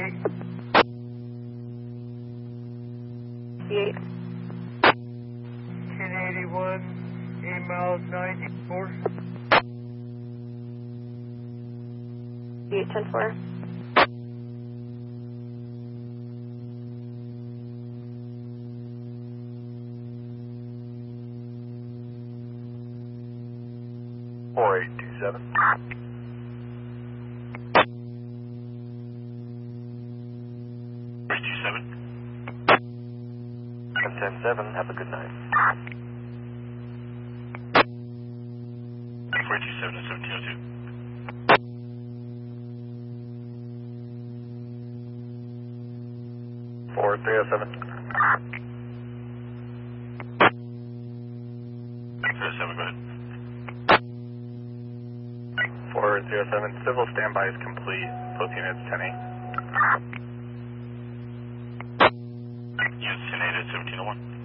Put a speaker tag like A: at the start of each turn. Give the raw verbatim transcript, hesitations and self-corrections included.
A: eight.
B: ten eighty-one, eight miles ninety-four.
A: eight ten four.
C: four eight two seven.
D: three two seven.
C: ten ten seven, have a good night.
D: four two seven and seventeen oh two.
C: four three oh seven.
D: three oh seven, go ahead.
C: four zero seven, civil standby is complete. Both units ten eight.
D: Units ten eight at seventeen oh one.